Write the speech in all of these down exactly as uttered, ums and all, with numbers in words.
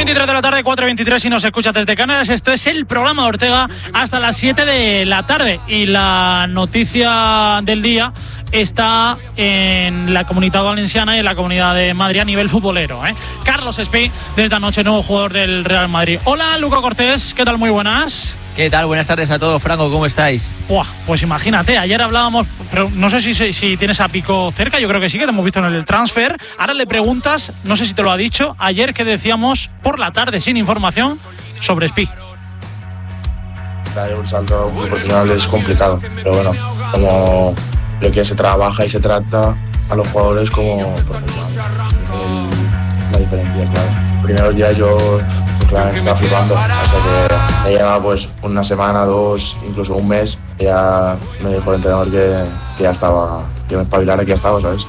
veintitrés de la tarde, cuatro y veintitrés si nos escuchas desde Canarias. Esto es el programa de Ortega hasta las siete de la tarde. Y la noticia del día está en la Comunidad Valenciana y en la Comunidad de Madrid a nivel futbolero, ¿eh? Carlos Espí, desde anoche nuevo jugador del Real Madrid. Hola, Luca Cortés, ¿qué tal? Muy buenas. ¿Qué tal? Buenas tardes a todos, Franco, ¿cómo estáis? Buah, pues imagínate, ayer hablábamos, pero no sé si, si tienes a Pico cerca, yo creo que sí, que te hemos visto en el transfer. Ahora le preguntas, no sé si te lo ha dicho, ayer que decíamos por la tarde sin información sobre Espí. Dar un salto muy profesional es complicado, pero bueno, como lo que se trabaja y se trata a los jugadores como profesionales. La diferencia, claro. Primeros días yo, pues claro, estaba flipando, hasta que me llevaba pues una semana, dos, incluso un mes, y ya me dijo el entrenador que, que ya estaba, que me espabilara, que ya estaba, ¿sabes?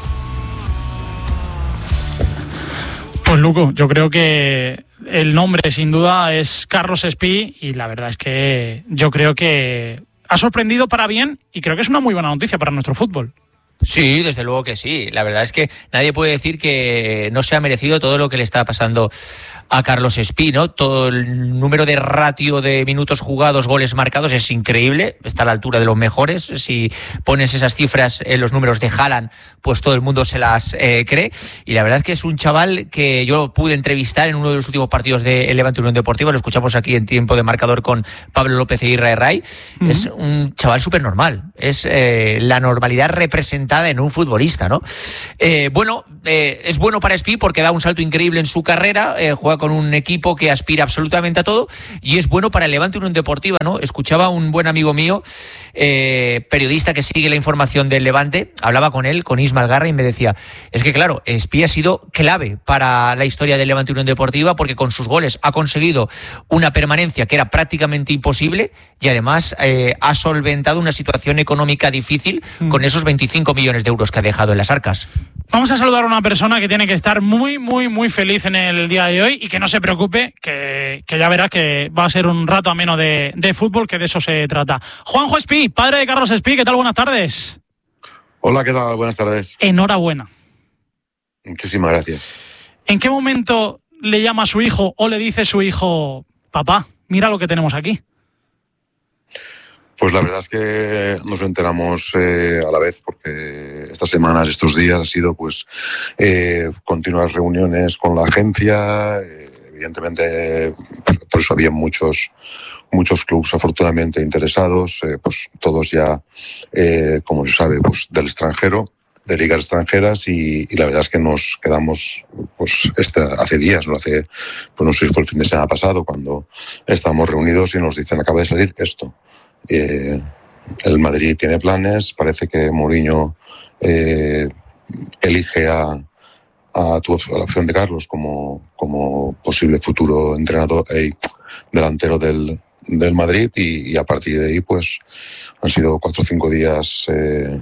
Pues Luco, yo creo que el nombre sin duda es Carlos Espí y la verdad es que yo creo que ha sorprendido para bien y creo que es una muy buena noticia para nuestro fútbol. Sí, desde luego que sí. La verdad es que nadie puede decir que no se ha merecido todo lo que le está pasando a Carlos Espí, ¿no? Todo el número de ratio de minutos jugados, goles marcados es increíble, está a la altura de los mejores. Si pones esas cifras en los números de Haaland, pues todo el mundo se las eh, cree. Y la verdad es que es un chaval que yo pude entrevistar en uno de los últimos partidos de Levante Unión Deportiva, lo escuchamos aquí en Tiempo de Marcador con Pablo López e Israel Ray. Uh-huh. Es un chaval súper normal, es eh, la normalidad representada en un futbolista, ¿no? Eh, bueno, eh, es bueno para Espí porque da un salto increíble en su carrera, eh, juega con un equipo que aspira absolutamente a todo y es bueno para el Levante Unión Deportiva, ¿no? Escuchaba a un buen amigo mío, eh, periodista que sigue la información del Levante, hablaba con él, con Ismael Garra, y me decía, es que claro, Espí ha sido clave para la historia del Levante Unión Deportiva porque con sus goles ha conseguido una permanencia que era prácticamente imposible y además eh, ha solventado una situación económica difícil mm. con esos veinticinco millones de euros que ha dejado en las arcas. Vamos a saludar a una persona que tiene que estar muy, muy, muy feliz en el día de hoy y que no se preocupe, que, que ya verá que va a ser un rato ameno de, de fútbol, que de eso se trata. Juanjo Espí, padre de Carlos Espí, ¿qué tal? Buenas tardes. Hola, ¿qué tal? Buenas tardes. Enhorabuena. Muchísimas gracias. ¿En qué momento le llama a su hijo o le dice a su hijo, papá, mira lo que tenemos aquí? Pues la verdad es que nos enteramos eh, a la vez, porque estas semanas, estos días, ha sido pues eh, continuas reuniones con la agencia. Eh, evidentemente, por eso había muchos muchos clubes afortunadamente interesados, eh, pues todos ya, eh, como se sabe, pues del extranjero, de ligas extranjeras, y, y la verdad es que nos quedamos pues esta, hace días, no hace, pues no sé si fue el fin de semana pasado, cuando estábamos reunidos y nos dicen, acaba de salir esto. Eh, el Madrid tiene planes, parece que Mourinho eh, elige a, a, tu, a la opción de Carlos como, como posible futuro entrenador eh, delantero del, del Madrid, y, y a partir de ahí pues han sido cuatro o cinco días eh,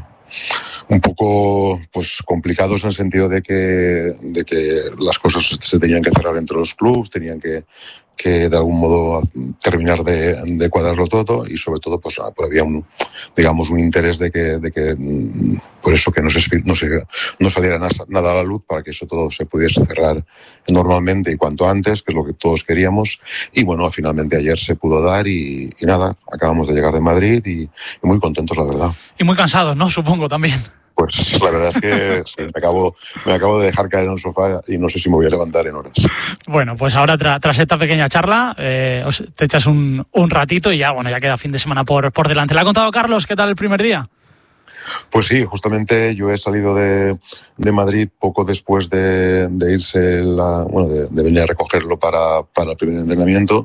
un poco pues complicados, en el sentido de que, de que las cosas se tenían que cerrar entre los clubes, tenían que que de algún modo terminar de, de cuadrarlo todo, y sobre todo pues, pues había un, digamos, un interés de que, de que por eso que no, se, no, se, no saliera nada a la luz, para que eso todo se pudiese cerrar normalmente y cuanto antes, que es lo que todos queríamos. Y bueno, finalmente ayer se pudo dar y, y nada, acabamos de llegar de Madrid y, y muy contentos, la verdad. Y muy cansados, ¿no? Supongo también. Pues la verdad es que sí, me, acabo, me acabo de dejar caer en el sofá y no sé si me voy a levantar en horas. Bueno, pues ahora tra- tras esta pequeña charla eh, os, te echas un, un ratito y ya, bueno, ya queda fin de semana por, por delante. ¿Le ha contado Carlos qué tal el primer día? Pues sí, justamente yo he salido de, de Madrid poco después de, de irse, la, bueno, de, de venir a recogerlo para, para el primer entrenamiento,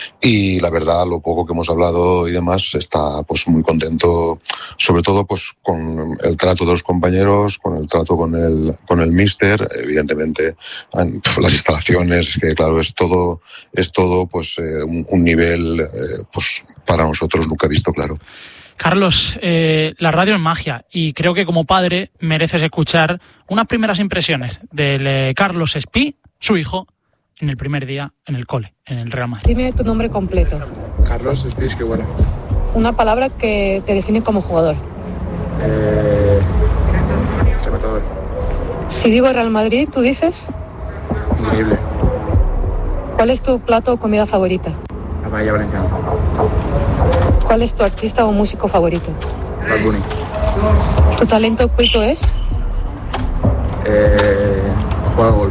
y la verdad, lo poco que hemos hablado y demás, está pues muy contento, sobre todo pues con el trato de los compañeros, con el trato con el, con el míster, evidentemente las instalaciones, que claro, es todo, es todo pues eh, un, un nivel eh, pues para nosotros nunca visto, claro. Carlos, eh, la radio es magia y creo que como padre mereces escuchar unas primeras impresiones del eh, Carlos Espí, su hijo, en el primer día en el cole, en el Real Madrid. Dime tu nombre completo. Carlos Espí, qué bueno. Una palabra que te define como jugador. Eh, rematador. Si digo Real Madrid, ¿tú dices? Increíble. ¿Cuál es tu plato o comida favorita? La paella valenciana. ¿Cuál es tu artista o músico favorito? Bad Bunny. ¿Tu talento oculto es? Eh, juego al golf.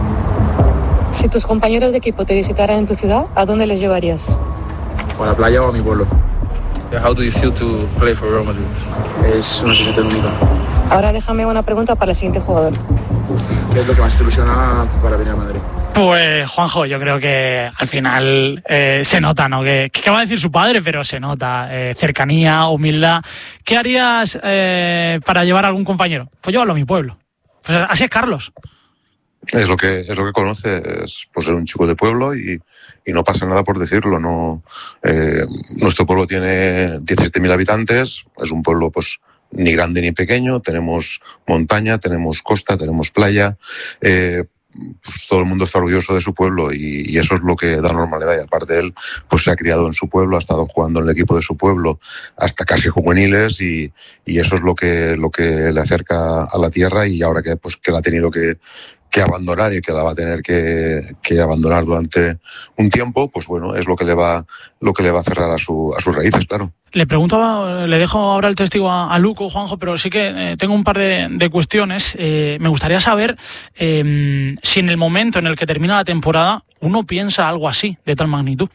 Si tus compañeros de equipo te visitaran en tu ciudad, ¿a dónde les llevarías? O a la playa o a mi pueblo. How do you feel to play for Real Madrid? Es una sensación única. Ahora déjame una pregunta para el siguiente jugador. ¿Qué es lo que más te ilusiona para venir a Madrid? Pues, Juanjo, yo creo que al final eh, se nota, ¿no? Que, que va a decir su padre, pero se nota. Eh, cercanía, humildad. ¿Qué harías eh, para llevar a algún compañero? Pues llévalo a mi pueblo. Pues así es Carlos. Es lo que es lo que conoce, es pues ser un chico de pueblo y, y no pasa nada por decirlo. No, eh, nuestro pueblo tiene diecisiete mil habitantes, es un pueblo pues ni grande ni pequeño, tenemos montaña, tenemos costa, tenemos playa, eh, pues todo el mundo está orgulloso de su pueblo y, y eso es lo que da normalidad. Y aparte él pues se ha criado en su pueblo, ha estado jugando en el equipo de su pueblo hasta casi juveniles y, y eso es lo que lo que le acerca a la tierra. Y ahora que pues que la ha tenido que que abandonar y que la va a tener que, que abandonar durante un tiempo, pues bueno, es lo que le va lo que le va a cerrar a su a sus raíces, claro. Le pregunto, le dejo ahora el testigo a, a Luco, Juanjo, pero sí que eh, tengo un par de, de cuestiones. Eh, me gustaría saber eh, si en el momento en el que termina la temporada uno piensa algo así, de tal magnitud.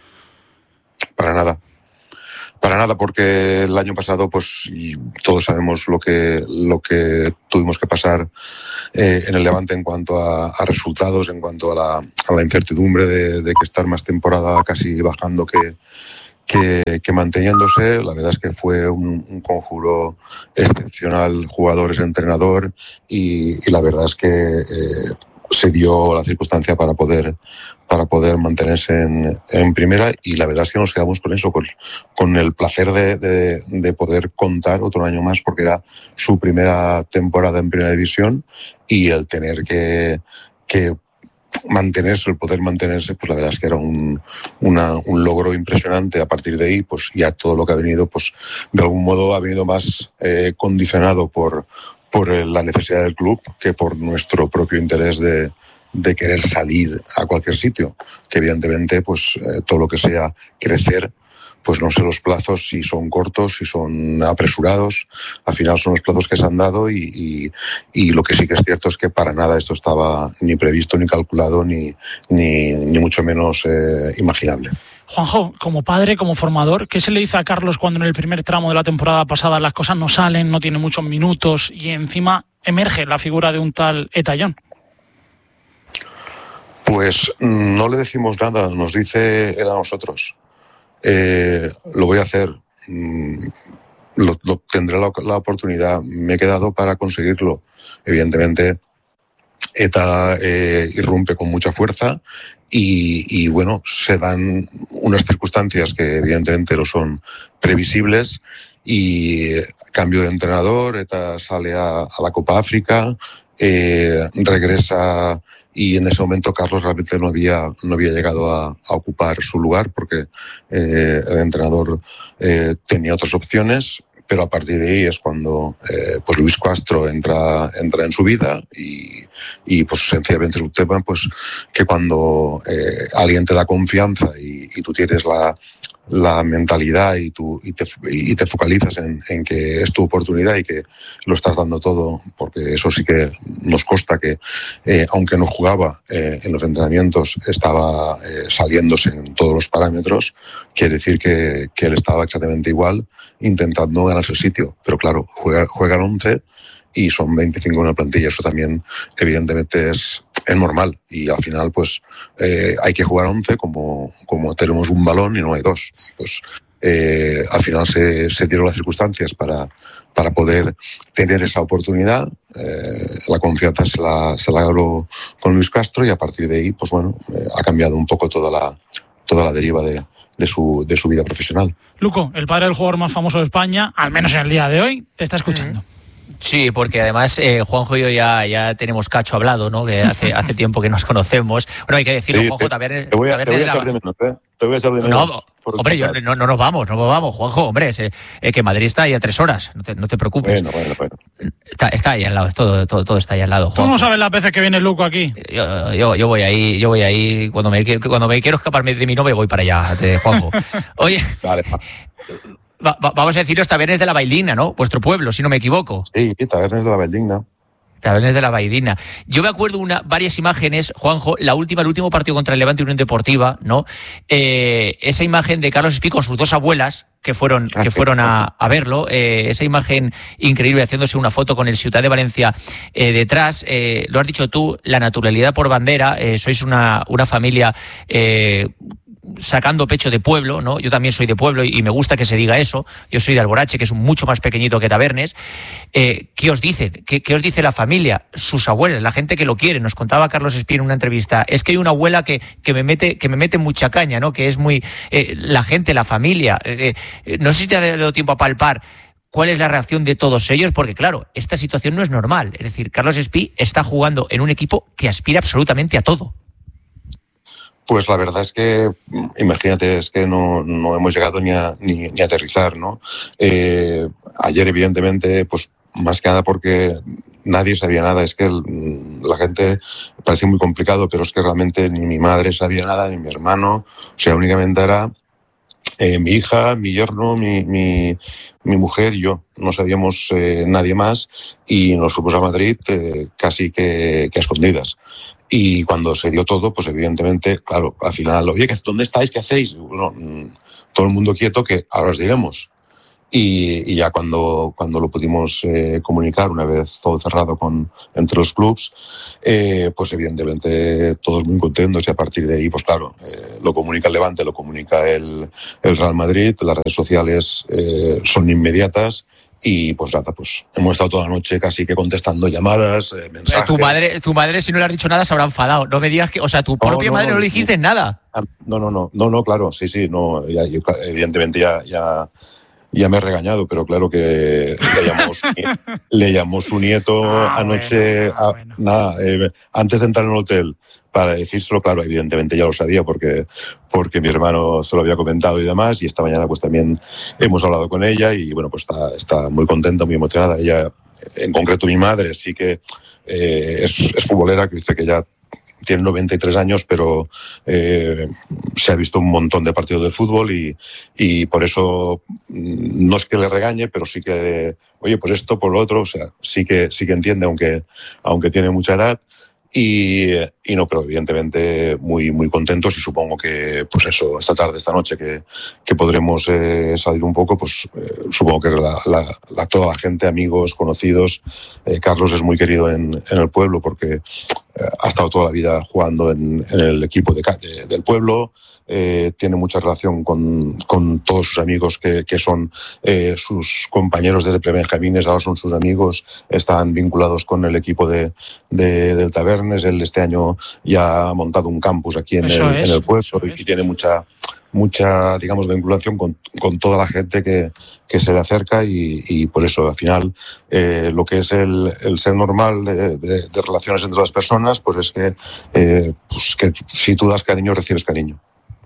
Para nada. Para nada, porque el año pasado, pues y todos sabemos lo que lo que tuvimos que pasar eh, en el Levante en cuanto a, a resultados, en cuanto a la, a la incertidumbre de, de que estar más temporada casi bajando que, que, que manteniéndose. La verdad es que fue un, un conjuro excepcional, jugadores, entrenador, y, y la verdad es que eh, se dio la circunstancia para poder para poder mantenerse en, en primera, y la verdad es que nos quedamos con eso, con, con el placer de, de, de poder contar otro año más, porque era su primera temporada en primera división, y el tener que, que mantenerse, el poder mantenerse, pues la verdad es que era un, una, un logro impresionante. A partir de ahí, pues ya todo lo que ha venido, pues de algún modo ha venido más eh, condicionado por, por la necesidad del club que por nuestro propio interés de de querer salir a cualquier sitio, que evidentemente pues eh, todo lo que sea crecer, pues no sé los plazos si son cortos, si son apresurados, al final son los plazos que se han dado y, y, y lo que sí que es cierto es que para nada esto estaba ni previsto, ni calculado, ni, ni, ni mucho menos eh, imaginable. Juanjo, como padre, como formador, ¿qué se le dice a Carlos cuando en el primer tramo de la temporada pasada las cosas no salen, no tiene muchos minutos y encima emerge la figura de un tal Etayón? Pues no le decimos nada, nos dice él a nosotros. Eh, lo voy a hacer, mm, lo, lo, tendré la, la oportunidad, me he quedado para conseguirlo. Evidentemente, Eta eh, irrumpe con mucha fuerza y, y bueno, se dan unas circunstancias que evidentemente lo son previsibles y cambio de entrenador, Eta sale a, a la Copa África, eh, regresa. Y en ese momento Carlos realmente no había, no había llegado a, a ocupar su lugar porque eh, el entrenador eh, tenía otras opciones, pero a partir de ahí es cuando eh, pues Luis Castro entra, entra en su vida y, y pues sencillamente es un tema pues, que cuando eh, alguien te da confianza y, y tú tienes la, la mentalidad y, tú, y, te, y te focalizas en, en que es tu oportunidad y que lo estás dando todo, porque eso sí que nos consta que eh, aunque no jugaba eh, en los entrenamientos estaba eh, saliéndose en todos los parámetros, quiere decir que, que él estaba exactamente igual intentando ganarse el sitio, pero claro, juega, juegan once y son veinticinco en la plantilla, eso también evidentemente es, es normal y al final pues eh, hay que jugar once como, como tenemos un balón y no hay dos, pues eh, al final se, se dieron las circunstancias para, para poder tener esa oportunidad, eh, la confianza se la, se la ganó con Luis Castro y a partir de ahí pues bueno, eh, ha cambiado un poco toda la, toda la deriva de De su, de su vida profesional. Luco, el padre del jugador más famoso de España, al menos en el día de hoy, te está escuchando. Sí, porque además eh, Juanjo y yo ya, ya tenemos cacho hablado, ¿no? Que hace, hace tiempo que nos conocemos. Bueno, hay que decirlo, sí, Juanjo, te, Tabernes... Te voy a, te voy a echar de menos, ¿eh? te voy a echar de menos. No, hombre, yo, no, no nos vamos, no nos vamos, Juanjo, hombre, es, eh, que Madrid está ahí a tres horas, no te, no te preocupes. Bueno, bueno, bueno. Está, está ahí al lado, todo, todo, todo está ahí al lado, Juanjo. ¿Cómo sabes las veces que viene Luco aquí? Yo, yo, yo voy ahí, yo voy ahí, cuando me, cuando me quiero escaparme de mi novia voy para allá, te, Juanjo. Oye, Vale, va, va, vamos a deciros Tabernes de la Bailina, ¿no? Vuestro pueblo, si no me equivoco. sí, Tabernes de la Valdigna. Tabernes de la Baidina. Yo me acuerdo una varias imágenes, Juanjo, la última, el último partido contra el Levante Unión Deportiva, ¿no? Eh, esa imagen de Carlos Espí con sus dos abuelas que fueron que fueron a, a verlo, eh, esa imagen increíble haciéndose una foto con el Ciutat de Valencia eh, detrás. Eh, lo has dicho tú, la naturalidad por bandera. Eh, sois una una familia eh, sacando pecho de pueblo, ¿no? Yo también soy de pueblo y me gusta que se diga eso. Yo soy de Alborache, que es mucho más pequeñito que Tabernes. Eh, ¿Qué os dicen? ¿Qué, ¿Qué os dice la familia? Sus abuelas, la gente que lo quiere. Nos contaba Carlos Espí en una entrevista. Es que hay una abuela que, que me mete que me mete mucha caña, ¿no? Que es muy eh, la gente, la familia. Eh, eh, no sé si te ha dado tiempo a palpar cuál es la reacción de todos ellos, porque claro, esta situación no es normal. Es decir, Carlos Espí está jugando en un equipo que aspira absolutamente a todo. Pues la verdad es que, imagínate, es que no, no hemos llegado ni a, ni, ni a aterrizar, ¿no? Eh, ayer, evidentemente, pues más que nada porque nadie sabía nada. Es que el, la gente parece muy complicado, pero es que realmente ni mi madre sabía nada, ni mi hermano. O sea, únicamente era eh, mi hija, mi yerno, mi, mi, mi mujer y yo. No sabíamos eh, nadie más y nos fuimos a Madrid eh, casi que, que a escondidas. Y cuando se dio todo, pues evidentemente, claro, al final, oye, ¿dónde estáis? ¿Qué hacéis? Bueno, todo el mundo quieto, que ahora os diremos. Y, y ya cuando, cuando lo pudimos eh, comunicar, una vez todo cerrado con, entre los clubs, eh, pues evidentemente todos muy contentos y a partir de ahí, pues claro, eh, lo comunica el Levante, lo comunica el, el Real Madrid, las redes sociales eh, son inmediatas. Y pues nada, pues hemos estado toda la noche casi que contestando llamadas, eh, mensajes. Tu madre, tu madre, si no le has dicho nada, se habrá enfadado. No me digas que, o sea, tu propia no, no, madre no, no le dijiste no, nada. No, no, no, no, no, claro, sí, sí, no, ya, yo, evidentemente ya, ya, ya me he regañado, pero claro que le llamó su, le llamó su nieto ah, anoche, bueno, a, bueno. nada, eh, antes de entrar en el hotel. Para decírselo, claro, evidentemente ya lo sabía porque, porque mi hermano se lo había comentado y demás, y esta mañana pues también hemos hablado con ella y bueno, pues está, está muy contenta, muy emocionada. Ella, en concreto mi madre, sí que eh, es, es futbolera, que dice que ya tiene noventa y tres años, pero eh, se ha visto un montón de partidos de fútbol y, y por eso no es que le regañe, pero sí que, oye, pues esto, por lo otro, o sea, sí que, sí que entiende, aunque, aunque tiene mucha edad. Y, y no, pero evidentemente muy muy contentos y supongo que pues eso, esta tarde, esta noche que, que podremos eh, salir un poco, pues eh, supongo que la, la, la, toda la gente, amigos, conocidos, eh, Carlos es muy querido en, en el pueblo porque eh, ha estado toda la vida jugando en, en el equipo de, de, del pueblo. Eh, tiene mucha relación con, con todos sus amigos que, que son eh, sus compañeros desde prebenjamines, ahora son sus amigos, están vinculados con el equipo de, de, del Tabernes. Él este año ya ha montado un campus aquí en, el, en el pueblo y es. tiene mucha, mucha digamos, vinculación con, con toda la gente que, que se le acerca y, y por eso al final eh, lo que es el, el ser normal de, de, de relaciones entre las personas, pues es que, eh, pues que si tú das cariño, recibes cariño.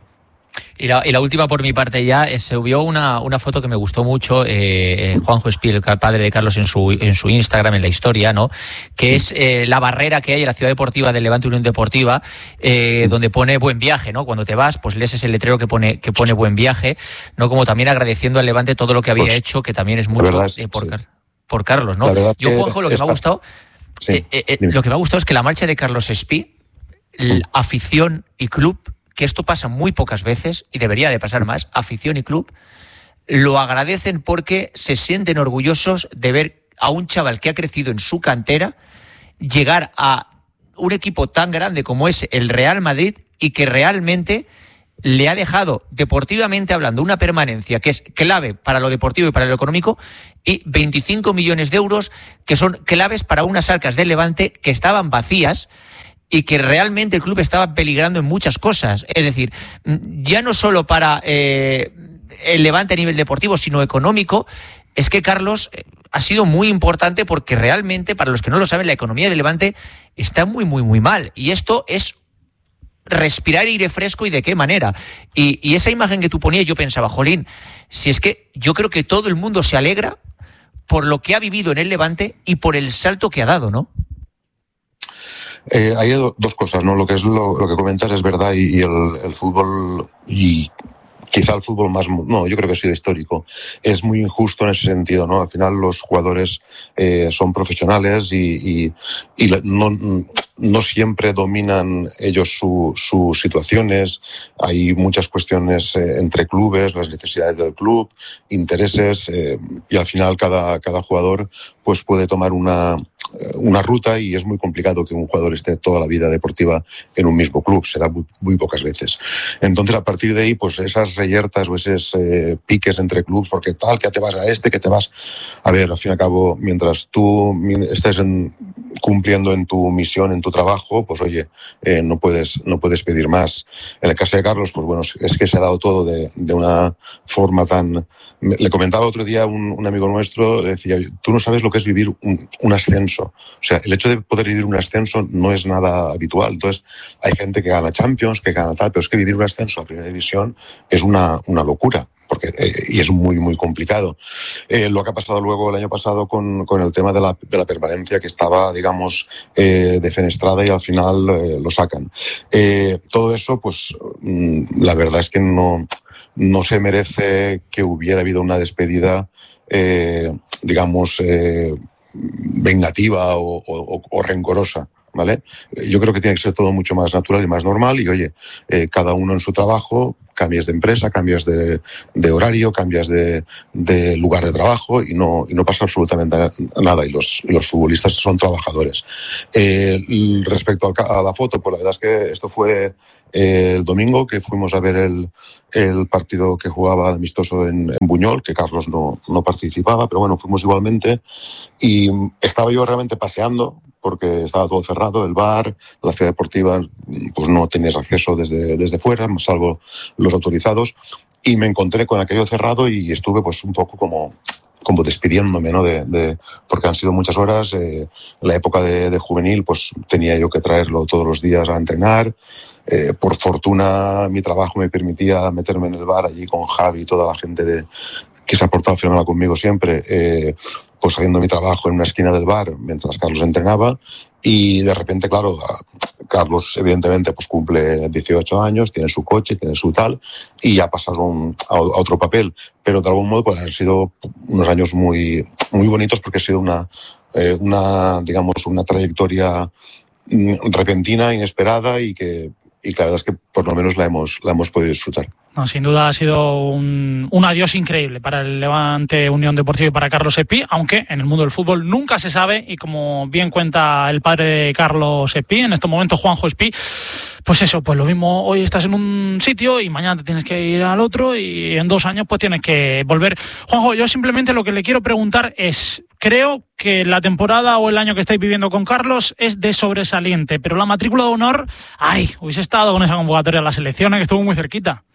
Y la, y la última por mi parte ya, eh, se subió una, una foto que me gustó mucho, eh, Juanjo Espí, el padre de Carlos, en su, en su Instagram, en la historia, ¿no? Que es eh, la barrera que hay en la ciudad deportiva del Levante Unión Deportiva, eh, donde pone buen viaje, ¿no? Cuando te vas, pues lees ese letrero que pone, que pone buen viaje, ¿no? Como también agradeciendo al Levante todo lo que había pues, hecho, que también es mucho verdad, eh, por, sí. por Carlos, ¿no? Yo, Juanjo, lo que me ha gustado, sí, eh, eh, lo que me ha gustado es que la marcha de Carlos Espí, la afición y club, que esto pasa muy pocas veces y debería de pasar más, afición y club, lo agradecen porque se sienten orgullosos de ver a un chaval que ha crecido en su cantera llegar a un equipo tan grande como es el Real Madrid y que realmente le ha dejado, deportivamente hablando, una permanencia que es clave para lo deportivo y para lo económico y veinticinco millones de euros que son claves para unas arcas del Levante que estaban vacías y que realmente el club estaba peligrando en muchas cosas. Es decir, ya no solo para eh, el Levante a nivel deportivo, sino económico. Es que Carlos ha sido muy importante porque realmente, para los que no lo saben, la economía del Levante está muy, muy, muy mal. Y esto es respirar aire fresco y de qué manera. Y, y esa imagen que tú ponías, yo pensaba, jolín, si es que yo creo que todo el mundo se alegra por lo que ha vivido en el Levante y por el salto que ha dado, ¿no? Eh, hay do, dos cosas, ¿no? Lo que es lo, lo que comentas es verdad y, y el, el fútbol y quizá el fútbol más, no, yo creo que ha sido histórico. Es muy injusto en ese sentido, ¿no? Al final los jugadores eh, son profesionales y, y, y no, no siempre dominan ellos su, sus situaciones. Hay muchas cuestiones eh, entre clubes, las necesidades del club, intereses, eh, y al final cada, cada jugador pues puede tomar una, una ruta y es muy complicado que un jugador esté toda la vida deportiva en un mismo club, se da muy, muy pocas veces. Entonces, a partir de ahí, pues esas reyertas o esos eh, piques entre clubes, porque tal, que te vas a este, que te vas... A ver, al fin y al cabo, mientras tú estés en, cumpliendo en tu misión, en tu trabajo, pues oye, eh, no puedes no puedes pedir más. En el caso de Carlos, pues bueno, es que se ha dado todo de, de una forma tan... Le comentaba otro día un, un amigo nuestro, decía, tú no sabes lo que es vivir un, un ascenso. O sea, el hecho de poder vivir un ascenso no es nada habitual. Entonces, hay gente que gana Champions, que gana tal, pero es que vivir un ascenso a Primera División es una, una locura. Porque, eh, y es muy, muy complicado. Eh, lo que ha pasado luego el año pasado con, con el tema de la, de la permanencia, que estaba, digamos, eh, defenestrada y al final eh, lo sacan. Eh, todo eso, pues, mmm, la verdad es que no, no se merece que hubiera habido una despedida, eh, digamos, eh, vengativa o, o, o rencorosa. ¿Vale? Yo creo que tiene que ser todo mucho más natural y más normal y, oye, eh, cada uno en su trabajo, cambias de empresa, cambias de, de horario, cambias de, de lugar de trabajo y no, y no pasa absolutamente nada y los, y los futbolistas son trabajadores. Eh, respecto a la foto, pues la verdad es que esto fue eh, el domingo que fuimos a ver el, el partido que jugaba amistoso en, en Buñol, que Carlos no, no participaba, pero bueno, fuimos igualmente y estaba yo realmente paseando porque estaba todo cerrado, el bar, la ciudad deportiva, pues no tenías acceso desde, desde fuera, salvo los autorizados, y me encontré con aquello cerrado y estuve pues un poco como, como despidiéndome, ¿no? De, de, porque han sido muchas horas, eh, la época de, de juvenil, pues tenía yo que traerlo todos los días a entrenar, eh, por fortuna mi trabajo me permitía meterme en el bar allí con Javi y toda la gente de, que se ha portado fenomenal conmigo siempre, eh, pues haciendo mi trabajo en una esquina del bar mientras Carlos entrenaba y de repente, claro, Carlos evidentemente pues cumple dieciocho años, tiene su coche, tiene su tal y ya pasaron a otro papel, pero de algún modo pues han sido unos años muy, muy bonitos porque ha sido una, eh, una, digamos, una trayectoria repentina, inesperada y que y la verdad es que por lo menos la hemos, la hemos podido disfrutar. No, sin duda ha sido un, un adiós increíble para el Levante Unión Deportiva y para Carlos Espí, aunque en el mundo del fútbol nunca se sabe y como bien cuenta el padre de Carlos Espí, en estos momentos Juanjo Espí, pues eso, pues lo mismo, hoy estás en un sitio y mañana te tienes que ir al otro y en dos años pues tienes que volver. Juanjo, yo simplemente lo que le quiero preguntar es, creo que la temporada o el año que estáis viviendo con Carlos es de sobresaliente, pero la matrícula de honor, ay, hubiese estado con esa convocatoria a las selecciones que estuvo muy cerquita.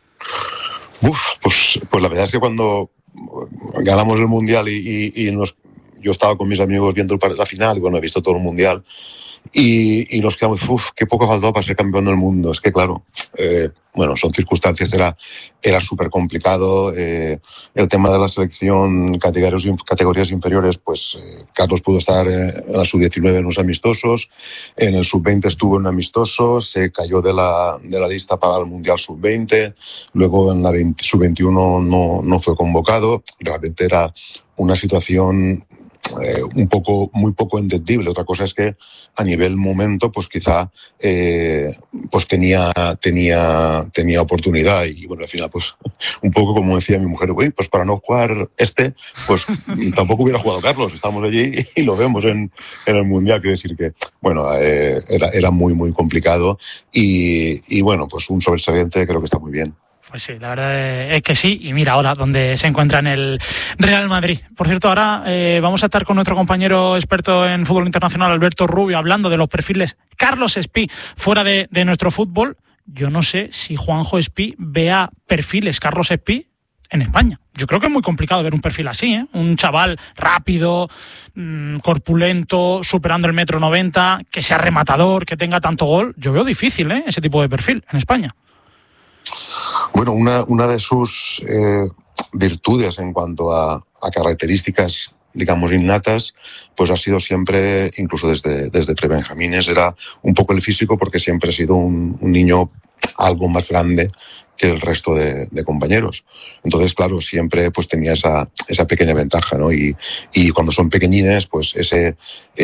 Uf, pues, pues la verdad es que cuando ganamos el Mundial y, y, y nos, yo estaba con mis amigos viendo el, la final y bueno, he visto todo el Mundial y, y nos quedamos, uff, qué poco faltó para ser campeón del mundo. Es que claro, eh, bueno, son circunstancias, era, era súper complicado. Eh, el tema de la selección, categorías, categorías inferiores, pues eh, Carlos pudo estar eh, en la sub diecinueve en los amistosos, en el sub veinte estuvo en un amistoso, se cayó de la, de la lista para el Mundial sub veinte, luego en la sub veintiuno no, no fue convocado. Realmente era una situación Eh, un poco, muy poco entendible. Otra cosa es que a nivel momento, pues quizá eh, pues tenía, tenía, tenía oportunidad y bueno, al final, pues un poco como decía mi mujer, uy, pues para no jugar este, pues tampoco hubiera jugado Carlos. Estamos allí y lo vemos en, en el Mundial. Quiero decir que, bueno, eh, era, era muy, muy complicado y, y bueno, pues un sobresaliente creo que está muy bien. Pues sí, la verdad es que sí. Y mira ahora donde se encuentra en el Real Madrid. Por cierto, ahora eh, vamos a estar con nuestro compañero experto en fútbol internacional, Alberto Rubio, hablando de los perfiles Carlos Espí fuera de, de nuestro fútbol. Yo no sé si Juanjo Espí vea perfiles Carlos Espí en España. Yo creo que es muy complicado ver un perfil así, ¿eh? Un chaval rápido, mmm, corpulento, superando el metro noventa, que sea rematador, que tenga tanto gol. Yo veo difícil, ¿eh? Ese tipo de perfil en España. Bueno, una, una de sus eh, virtudes en cuanto a, a características, digamos, innatas, pues ha sido siempre, incluso desde, desde prebenjamines, era un poco el físico, porque siempre ha sido un, un niño algo más grande que el resto de, de compañeros. Entonces, claro, siempre pues tenía esa, esa pequeña ventaja, ¿no? Y, y cuando son pequeñines, pues ese,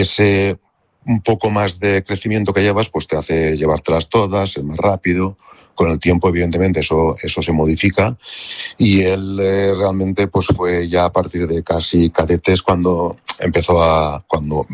ese un poco más de crecimiento que llevas, pues te hace llevártelas todas, ser más rápido. Con el tiempo, evidentemente, eso, eso se modifica, y él eh, realmente pues fue ya a partir de casi cadetes cuando empezó a, cuando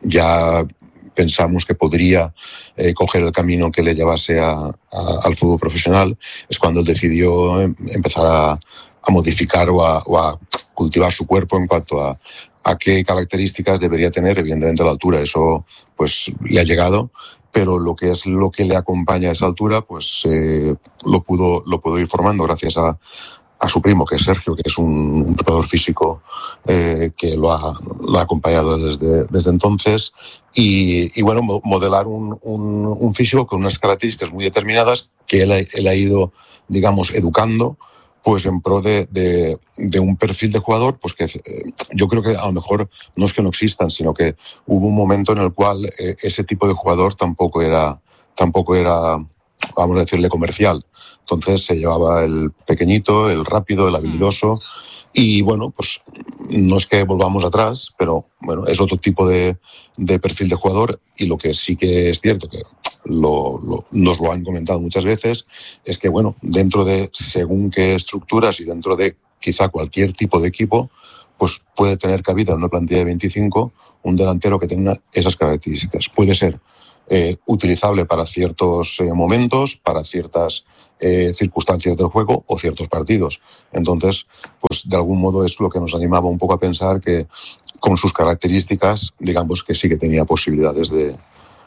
ya pensamos que podría eh, coger el camino que le llevase a, a, al fútbol profesional, es cuando él decidió empezar a, a modificar o a, o a cultivar su cuerpo en cuanto a, a qué características debería tener. Evidentemente la altura, eso pues le ha llegado, pero lo que es lo que le acompaña a esa altura, pues eh, lo pudo lo pudo ir formando gracias a, a su primo, que es Sergio, que es un, un preparador físico eh, que lo ha, lo ha acompañado desde, desde entonces, y, y bueno, modelar un, un, un físico con unas características muy determinadas que él ha, él ha ido, digamos, educando, pues en pro de, de, de un perfil de jugador, pues que eh, yo creo que a lo mejor no es que no existan, sino que hubo un momento en el cual eh, ese tipo de jugador tampoco era, tampoco era, vamos a decirle, comercial. Entonces se llevaba el pequeñito, el rápido, el habilidoso, y bueno, pues no es que volvamos atrás, pero bueno, es otro tipo de, de perfil de jugador, y lo que sí que es cierto, que Lo, lo, nos lo han comentado muchas veces, es que bueno, dentro de según qué estructuras y dentro de quizá cualquier tipo de equipo, pues puede tener cabida en una plantilla de veinticinco un delantero que tenga esas características. Puede ser eh, utilizable para ciertos eh, momentos, para ciertas eh, circunstancias del juego o ciertos partidos. Entonces, pues de algún modo es lo que nos animaba un poco a pensar que con sus características, digamos que sí que tenía posibilidades de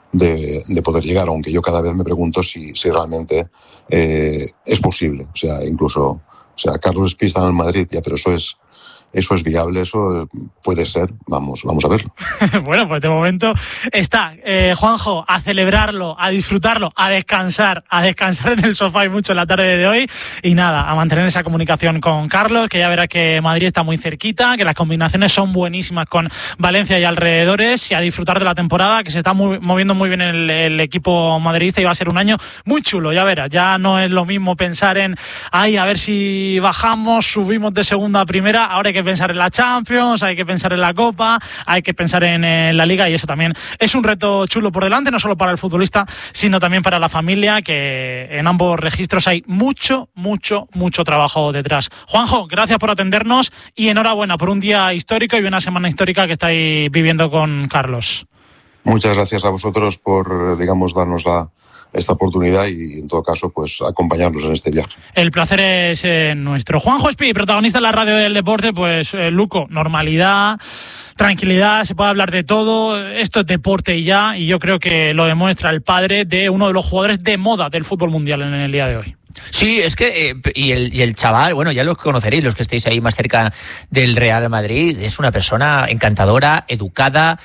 De, de poder llegar, aunque yo cada vez me pregunto si, si realmente eh, es posible. O sea, incluso, o sea, Carlos Espí está en el Madrid, ya, pero eso es, eso es viable, eso puede ser, vamos, vamos a verlo. Bueno, pues de momento está, eh, Juanjo, a celebrarlo, a disfrutarlo, a descansar, a descansar en el sofá y mucho en la tarde de hoy, y nada, a mantener esa comunicación con Carlos, que ya verá que Madrid está muy cerquita, que las combinaciones son buenísimas con Valencia y alrededores, y a disfrutar de la temporada, que se está muy, moviendo muy bien el, el equipo madridista, y va a ser un año muy chulo, ya verás, ya no es lo mismo pensar en, ay, a ver si bajamos, subimos de segunda a primera, ahora hay que pensar en la Champions, hay que pensar en la Copa, hay que pensar en, en la Liga, y eso también es un reto chulo por delante, no solo para el futbolista, sino también para la familia, que en ambos registros hay mucho, mucho, mucho trabajo detrás. Juanjo, gracias por atendernos y enhorabuena por un día histórico y una semana histórica que estáis viviendo con Carlos. Muchas gracias a vosotros por, digamos, darnos la esta oportunidad y, en todo caso, pues acompañarnos en este viaje. El placer es eh, nuestro. Juanjo Espí, protagonista en la radio del deporte, pues eh, Luco, normalidad, tranquilidad, se puede hablar de todo, esto es deporte y ya, y yo creo que lo demuestra el padre de uno de los jugadores de moda del fútbol mundial en el día de hoy. Sí, es que, eh, y, el, y el chaval, bueno, ya lo conoceréis, los que estéis ahí más cerca del Real Madrid, es una persona encantadora, educada,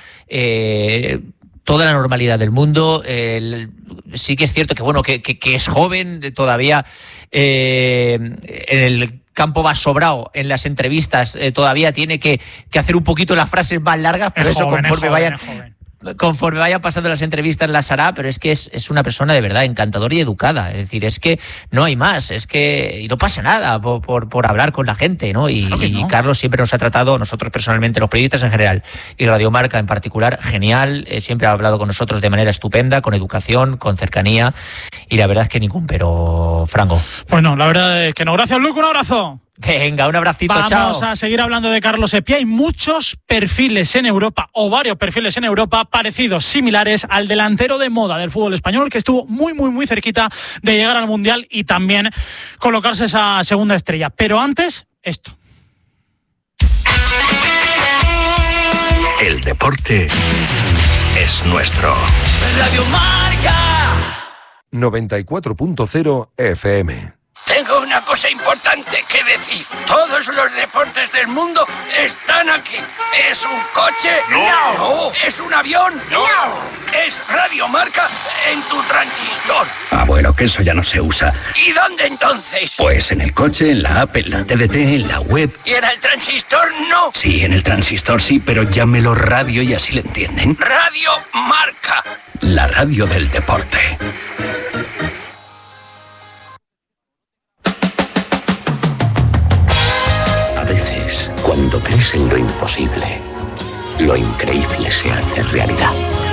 eh, toda la normalidad del mundo. Eh, sí que es cierto que, bueno, que, que, que es joven todavía, eh, en el campo va sobrado en las entrevistas, eh, todavía tiene que, que hacer un poquito las frases más largas, pero es eso joven, conforme joven, vayan... conforme vayan pasando las entrevistas las hará, pero es que es, es una persona de verdad encantadora y educada, es decir, es que no hay más, es que y no pasa nada por, por, por hablar con la gente, ¿no? Y, claro no. y Carlos siempre nos ha tratado, nosotros personalmente, los periodistas en general y Radio Marca en particular, genial, eh, siempre ha hablado con nosotros de manera estupenda, con educación, con cercanía, y la verdad es que ningún pero, Franco. Bueno, la verdad es que no. Gracias, Luke, un abrazo. Venga, un abracito, Vamos chao. Vamos a seguir hablando de Carlos Espí. Hay muchos perfiles en Europa, o varios perfiles en Europa, parecidos, similares al delantero de moda del fútbol español, que estuvo muy, muy, muy cerquita de llegar al Mundial y también colocarse esa segunda estrella. Pero antes, esto. El deporte es nuestro. Radio Marca noventa y cuatro punto cero F M. Tengo una cosa cosa importante que decir. Todos los deportes del mundo están aquí. ¿Es un coche? No. No. ¿Es un avión? No. Es Radio Marca en tu transistor. Ah, bueno, que eso ya no se usa. ¿Y dónde entonces? Pues en el coche, en la app, en la T D T, en la web. ¿Y en el transistor no? Sí, en el transistor sí, pero llámelo radio y así le entienden. Radio Marca. La radio del deporte. A veces, cuando crees en lo imposible, lo increíble se hace realidad.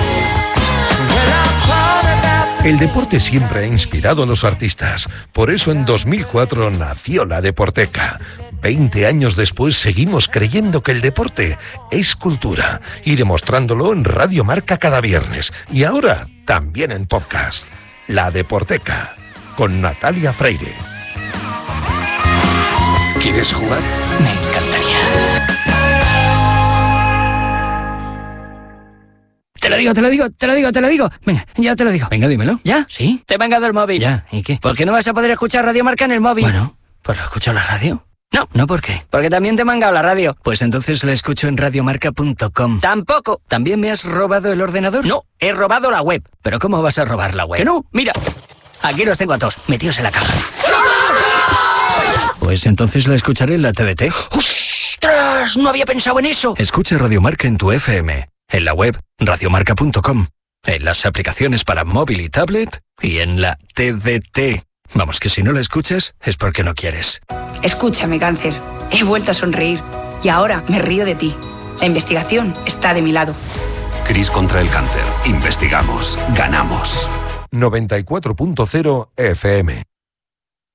El deporte siempre ha inspirado a los artistas. Por eso en dos mil cuatro nació la Deporteca. Veinte años después seguimos creyendo que el deporte es cultura y demostrándolo en Radio Marca cada viernes. Y ahora también en podcast. La Deporteca, con Natalia Freire. ¿Quieres jugar? Me encantaría. Te lo digo, te lo digo, te lo digo, te lo digo. Venga, ya te lo digo. Venga, dímelo. ¿Ya? ¿Sí? Te he mangado el móvil. Ya, ¿y qué? ¿Por qué no vas a poder escuchar Radio Marca en el móvil? Bueno, pues lo escucho en la radio. No. ¿No por qué? Porque también te he mangado la radio. Pues entonces la escucho en radiomarca punto com. Tampoco. ¿También me has robado el ordenador? No, he robado la web. ¿Pero cómo vas a robar la web? Que no, mira. Aquí los tengo a todos, metidos en la caja. Pues entonces la escucharé en la T D T. ¡Ostras! No había pensado en eso. Escucha Radio Marca en tu F M. En la web radiomarca punto com, en las aplicaciones para móvil y tablet y en la T D T. Vamos, que si no la escuchas es porque no quieres. Escúchame, cáncer. He vuelto a sonreír y ahora me río de ti. La investigación está de mi lado. CRIS contra el cáncer. Investigamos. Ganamos. noventa y cuatro punto cero F M.